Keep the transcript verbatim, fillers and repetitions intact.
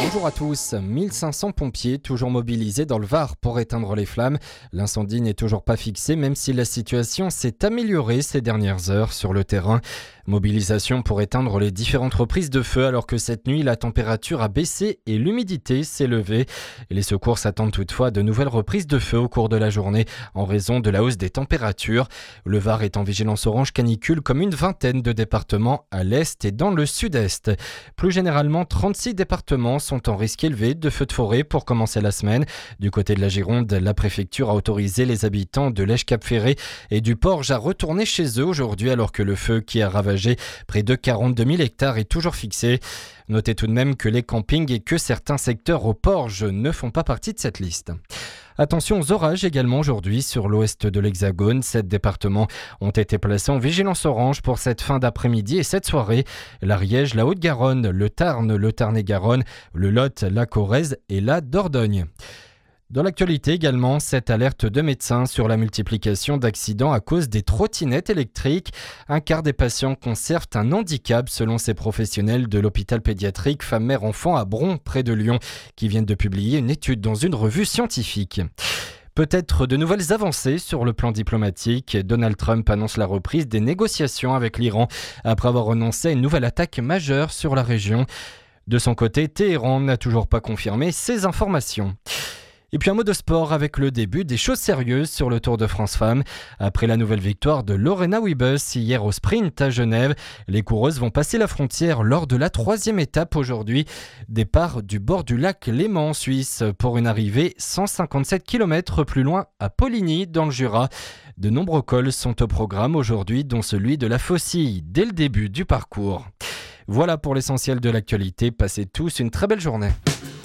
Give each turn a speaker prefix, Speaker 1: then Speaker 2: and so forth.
Speaker 1: Bonjour à tous. mille cinq cents pompiers toujours mobilisés dans le Var pour éteindre les flammes. L'incendie n'est toujours pas fixé, même si la situation s'est améliorée ces dernières heures sur le terrain. Mobilisation pour éteindre les différentes reprises de feu alors que cette nuit, la température a baissé et l'humidité s'est levée. Les secours s'attendent toutefois à de nouvelles reprises de feu au cours de la journée en raison de la hausse des températures. Le Var est en vigilance orange canicule comme une vingtaine de départements à l'est et dans le sud-est. Plus généralement, trente-six départements sont en risque élevé de feux de forêt pour commencer la semaine. Du côté de la Gironde, la préfecture a autorisé les habitants de l'Esch-Cap-Ferré et du Porge à retourner chez eux aujourd'hui alors que le feu qui a ravagé près de quarante-deux mille hectares est toujours fixé. Notez tout de même que les campings et que certains secteurs au Porge ne font pas partie de cette liste. Attention aux orages également aujourd'hui sur l'ouest de l'Hexagone. Sept départements ont été placés en vigilance orange pour cette fin d'après-midi et cette soirée. L'Ariège, la Haute-Garonne, le Tarn, le Tarn-et-Garonne, le Lot, la Corrèze et la Dordogne. Dans l'actualité également, cette alerte de médecins sur la multiplication d'accidents à cause des trottinettes électriques. Un quart des patients conservent un handicap selon ces professionnels de l'hôpital pédiatrique Femme-Mère-Enfant à Bron, près de Lyon, qui viennent de publier une étude dans une revue scientifique. Peut-être de nouvelles avancées sur le plan diplomatique. Donald Trump annonce la reprise des négociations avec l'Iran après avoir renoncé à une nouvelle attaque majeure sur la région. De son côté, Téhéran n'a toujours pas confirmé ces informations. Et puis un mot de sport avec le début des choses sérieuses sur le Tour de France Femmes. Après la nouvelle victoire de Lorena Wiebes hier au sprint à Genève, les coureuses vont passer la frontière lors de la troisième étape aujourd'hui. Départ du bord du lac Léman en Suisse pour une arrivée cent cinquante-sept kilomètres plus loin à Poligny dans le Jura. De nombreux cols sont au programme aujourd'hui, dont celui de la Faucille dès le début du parcours. Voilà pour l'essentiel de l'actualité. Passez tous une très belle journée.